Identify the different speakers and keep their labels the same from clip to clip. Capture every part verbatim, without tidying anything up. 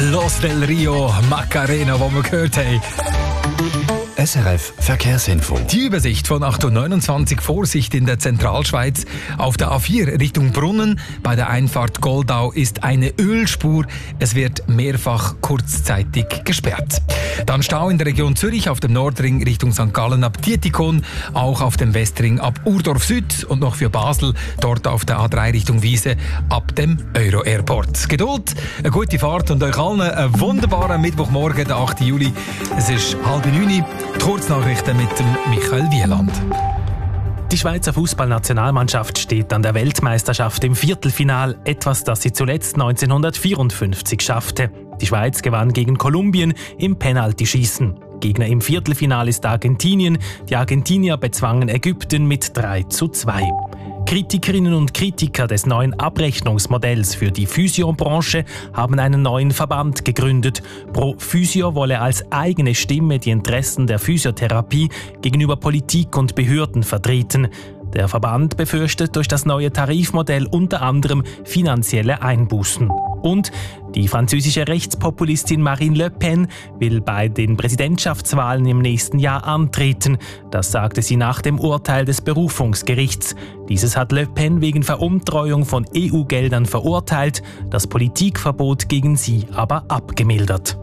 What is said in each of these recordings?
Speaker 1: Los del Rio, Macarena, wo wir gehört haben.
Speaker 2: S R F Verkehrsinfo.
Speaker 1: Die Übersicht von acht Uhr neunundzwanzig. Vorsicht in der Zentralschweiz. Auf der A vier Richtung Brunnen bei der Einfahrt Goldau ist eine Ölspur. Es wird mehrfach kurzzeitig gesperrt. Dann Stau in der Region Zürich auf dem Nordring Richtung Sankt Gallen ab Dietikon. Auch auf dem Westring ab Urdorf Süd. Und noch für Basel dort auf der A drei Richtung Wiese ab dem Euro Airport. Geduld, eine gute Fahrt und euch allen einen wunderbaren Mittwochmorgen, der achten Juli. Es ist halb neun. Die Kurznachrichten mit dem Michael Wieland.
Speaker 3: Die Schweizer Fußballnationalmannschaft steht an der Weltmeisterschaft im Viertelfinal, etwas, das sie zuletzt neunzehnhundertvierundfünfzig schaffte. Die Schweiz gewann gegen Kolumbien im Penaltyschießen. Gegner im Viertelfinal ist Argentinien. Die Argentinier bezwangen Ägypten mit drei zu zwei. Kritikerinnen und Kritiker des neuen Abrechnungsmodells für die Physiobranche haben einen neuen Verband gegründet. Pro Physio wolle als eigene Stimme die Interessen der Physiotherapie gegenüber Politik und Behörden vertreten. Der Verband befürchtet durch das neue Tarifmodell unter anderem finanzielle Einbußen. Und die französische Rechtspopulistin Marine Le Pen will bei den Präsidentschaftswahlen im nächsten Jahr antreten. Das sagte sie nach dem Urteil des Berufungsgerichts. Dieses hat Le Pen wegen Veruntreuung von E U-Geldern verurteilt, das Politikverbot gegen sie aber abgemildert.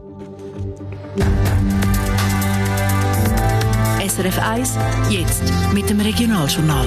Speaker 4: S R F eins, jetzt mit dem Regionaljournal.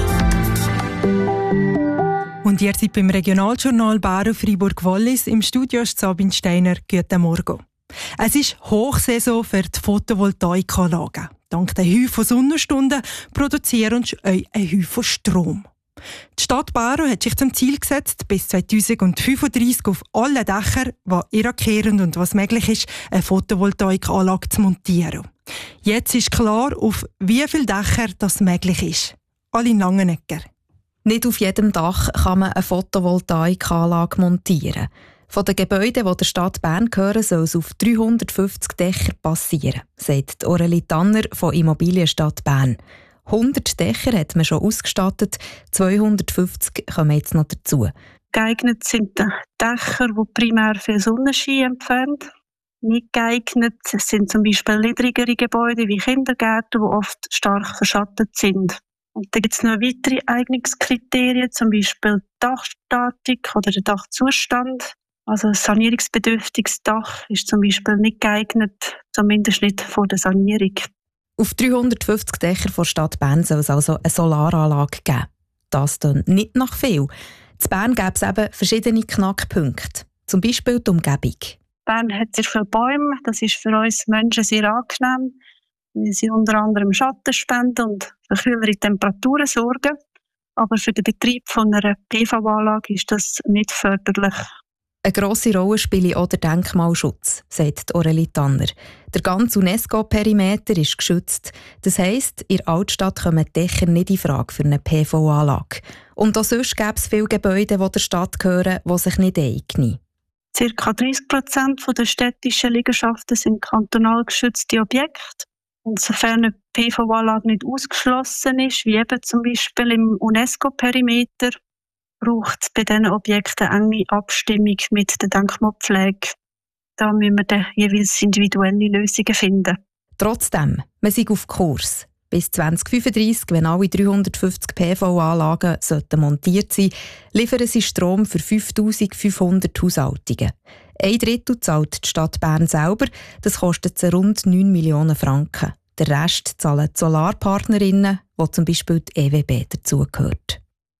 Speaker 5: Und ihr seid beim Regionaljournal Baro Fribourg-Wallis. Im Studio ist Sabine Steiner. Guten Morgen. Es ist Hochsaison für die Photovoltaikanlagen. Dank der Häufen von Sonnenstunden produzieren sie euch einen Häufen Strom. Die Stadt Baro hat sich zum Ziel gesetzt, bis zweitausendfünfunddreissig auf allen Dächern, die irrkehrend und was möglich ist, eine Photovoltaikanlage zu montieren. Jetzt ist klar, auf wie viele Dächer das möglich ist. Alle in Langenegger.
Speaker 6: Nicht auf jedem Dach kann man eine Photovoltaikanlage montieren. Von den Gebäuden, die der Stadt Bern gehören, soll es auf dreihundertfünfzig Dächer passieren, sagt Aurelie Tanner von Immobilienstadt Bern. hundert Dächer hat man schon ausgestattet, zweihundertfünfzig kommen jetzt noch dazu.
Speaker 7: Geeignet sind Dächer, die primär für Sonnenschein empfehlen. Nicht geeignet sind zum Beispiel niedrigere Gebäude wie Kindergärten, die oft stark verschattet sind. Und dann gibt es noch weitere Eignungskriterien, zum Beispiel die Dachstatik oder der Dachzustand. Also ein sanierungsbedürftiges Dach ist zum Beispiel nicht geeignet, zumindest nicht vor der Sanierung.
Speaker 6: Auf dreihundertfünfzig Dächer der Stadt Bern soll es also eine Solaranlage geben. Das dann nicht nach viel. In Bern gäbe es eben verschiedene Knackpunkte, zum Beispiel die Umgebung.
Speaker 7: Bern hat sehr viele Bäume, das ist für uns Menschen sehr angenehm. Wir sind unter anderem Schattenspender und für kühlere Temperaturen sorgen. Aber für den Betrieb von einer P V-Anlage ist das nicht förderlich.
Speaker 6: Eine grosse Rolle spielt auch der Denkmalschutz, sagt Aurelie Tanner. Der ganze UNESCO-Perimeter ist geschützt. Das heisst, in der Altstadt kommen die Dächer nicht in Frage für eine P V-Anlage. Und auch sonst gäbe es viele Gebäude, die der Stadt gehören, die sich nicht eignen.
Speaker 7: Circa dreißig Prozent der städtischen Liegenschaften sind kantonal geschützte Objekte. Und sofern eine P V-Anlage nicht ausgeschlossen ist, wie eben zum Beispiel im UNESCO-Perimeter, braucht es bei diesen Objekten enge Abstimmung mit der Denkmalpflege. Da müssen wir dann jeweils individuelle Lösungen finden.
Speaker 6: Trotzdem, wir sind auf Kurs. Bis zweitausendfünfunddreissig, wenn alle dreihundertfünfzig P V-Anlagen sollten montiert sein, liefern sie Strom für fünftausendfünfhundert Haushaltungen. Ein Drittel zahlt die Stadt Bern selber, das kostet sie rund neun Millionen Franken. Der Rest zahlen die Solarpartnerinnen, wo zum Beispiel die E W B dazugehört.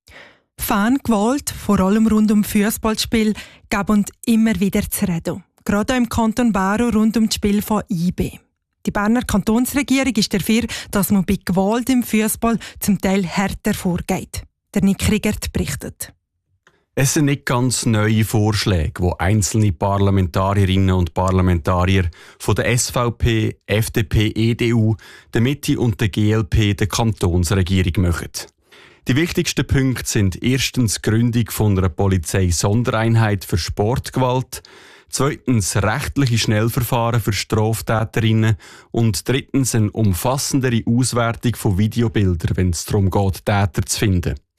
Speaker 5: Fangewalt, vor allem rund um Fußballspiel, gab uns immer wieder zu reden. Gerade auch im Kanton Baro rund um das Spiel von I B. Die Berner Kantonsregierung ist dafür, dass man bei Gewalt im Fußball zum Teil härter vorgeht. Der Nick Riegert berichtet.
Speaker 8: Es sind nicht ganz neue Vorschläge, die einzelne Parlamentarierinnen und Parlamentarier von der S V P, F D P, E D U, der Mitte und der G L P der Kantonsregierung machen. Die wichtigsten Punkte sind erstens die Gründung von einer Polizei-Sondereinheit für Sportgewalt, zweitens rechtliche Schnellverfahren für Straftäterinnen und drittens eine umfassendere Auswertung von Videobildern, wenn es darum geht, Täter zu finden.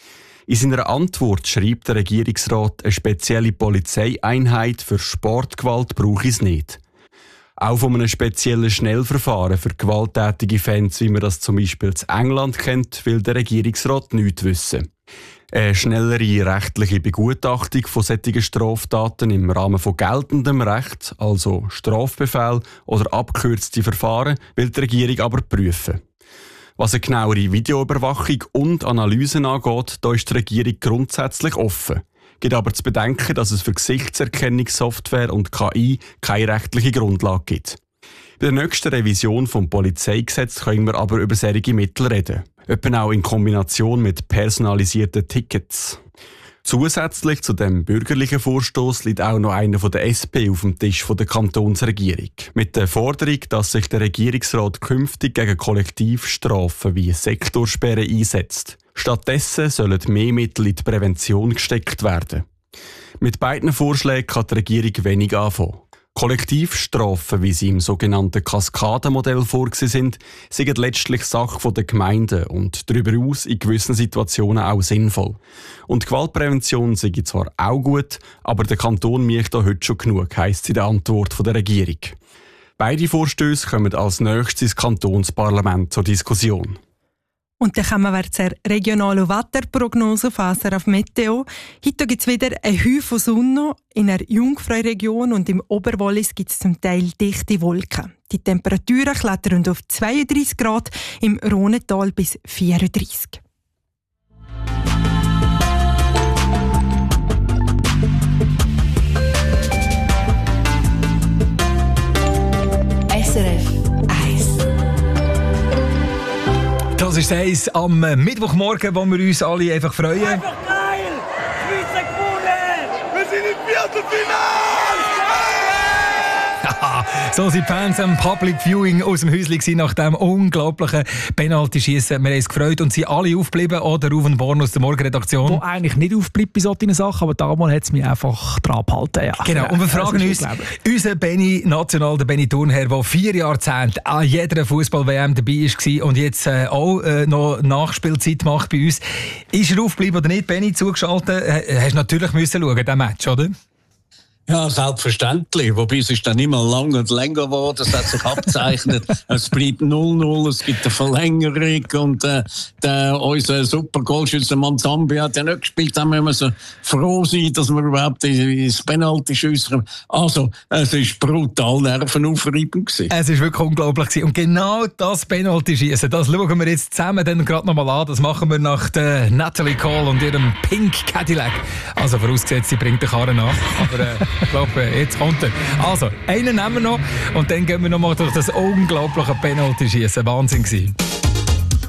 Speaker 8: In seiner Antwort schreibt der Regierungsrat, eine spezielle Polizeieinheit für Sportgewalt brauche es nicht. Auch von einem speziellen Schnellverfahren für gewalttätige Fans, wie man das zum Beispiel in England kennt, will der Regierungsrat nichts wissen. Eine schnellere rechtliche Begutachtung von solchen Straftaten im Rahmen von geltendem Recht, also Strafbefehl oder abgekürzte Verfahren, will die Regierung aber prüfen. Was eine genauere Videoüberwachung und Analysen angeht, da ist die Regierung grundsätzlich offen. Gibt aber zu bedenken, dass es für Gesichtserkennungssoftware und K I keine rechtliche Grundlage gibt. Bei der nächsten Revision des Polizeigesetzes können wir aber über solche Mittel reden. Etwa auch in Kombination mit personalisierten Tickets. Zusätzlich zu dem bürgerlichen Vorstoß liegt auch noch einer von der S P auf dem Tisch der Kantonsregierung. Mit der Forderung, dass sich der Regierungsrat künftig gegen Kollektivstrafen wie Sektorsperren einsetzt. Stattdessen sollen mehr Mittel in die Prävention gesteckt werden. Mit beiden Vorschlägen kann die Regierung wenig anfangen. Kollektivstrafen, wie sie im sogenannten Kaskadenmodell vorgesehen sind, sind letztlich Sache der Gemeinden und darüber hinaus in gewissen Situationen auch sinnvoll. Und Gewaltprävention sei zwar auch gut, aber der Kanton macht da heute schon genug, heisst es in der Antwort der Regierung. Beide Vorstöße kommen als nächstes ins Kantonsparlament zur Diskussion.
Speaker 5: Und dann kommen wir zur regionalen Wetterprognose auf S R F Meteo. Heute gibt es wieder ein Haufen Sonne in der Jungfrauregion und im Oberwallis gibt es zum Teil dichte Wolken. Die Temperaturen klettern auf zweiunddreissig Grad, im Rhonetal bis vierunddreissig.
Speaker 4: S R F
Speaker 1: Das ist eins am Mittwochmorgen, wo wir uns alle einfach freuen.
Speaker 9: Einfach geil! Schweiz hat gewonnen! Wir sind im Viertelfinale!
Speaker 1: So sind die Fans am Public Viewing aus dem Häuschen nach dem unglaublichen Penalty-Schiessen. Wir haben uns gefreut und sind alle aufgeblieben oder auf und Born aus der Morgenredaktion.
Speaker 10: Wo eigentlich nicht aufbleibt bei solchen Sachen, aber damals hat es mich einfach dran gehalten. Ja.
Speaker 1: Genau, und wir fragen uns, unser Benny National, der Benny Thurnherr, der vier Jahrzehnte an jeder Fußball-W M dabei war und jetzt äh, auch äh, noch Nachspielzeit macht bei uns. Ist er aufgeblieben oder nicht, Benny, zugeschaltet? Äh, hast du natürlich müssen schauen, diesen Match, oder?
Speaker 11: Ja, selbstverständlich. Wobei es ist dann immer lang und länger geworden. Es hat sich abgezeichnet. Es bleibt null null, es gibt eine Verlängerung und äh, der, unser super Goalschütze Manzambi hat ja nicht gespielt. Da müssen wir so froh sein, dass wir überhaupt ins Penalty schiessen. Also, es ist brutal nervenaufreibend gewesen.
Speaker 1: Es ist wirklich unglaublich gewesen. Und genau das Penalty-Schiessen, das schauen wir jetzt zusammen dann gerade nochmal an. Das machen wir nach der Natalie Cole und ihrem Pink Cadillac. Also vorausgesetzt, sie bringt den Karren nach. Aber äh, ich glaube, jetzt kommt er. Also, einen nehmen wir noch und dann gehen wir noch mal durch das unglaubliche Penalty-Schiessen. Wahnsinn gewesen.